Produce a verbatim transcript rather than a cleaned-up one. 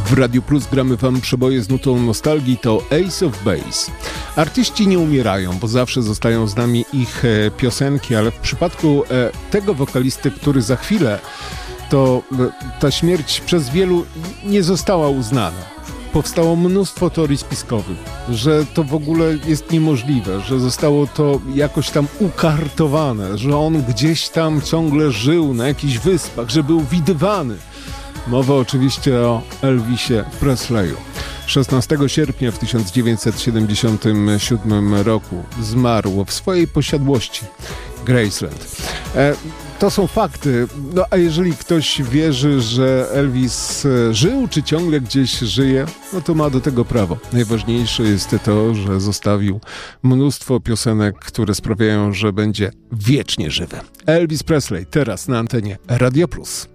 W Radiu Plus gramy wam przeboje z nutą nostalgii, to Ace of Base. Artyści nie umierają, bo zawsze zostają z nami ich e, piosenki, ale w przypadku e, tego wokalisty, który za chwilę, to e, ta śmierć przez wielu nie została uznana. Powstało mnóstwo teorii spiskowych, że to w ogóle jest niemożliwe, że zostało to jakoś tam ukartowane, że on gdzieś tam ciągle żył na jakichś wyspach, że był widywany. Mowa oczywiście o Elvisie Presleyu. szesnastego sierpnia w tysiąc dziewięćset siedemdziesiątym siódmym roku zmarł w swojej posiadłości Graceland. E, to są fakty. No a jeżeli ktoś wierzy, że Elvis żył, czy ciągle gdzieś żyje, no to ma do tego prawo. Najważniejsze jest to, że zostawił mnóstwo piosenek, które sprawiają, że będzie wiecznie żywy. Elvis Presley teraz na antenie Radio Plus.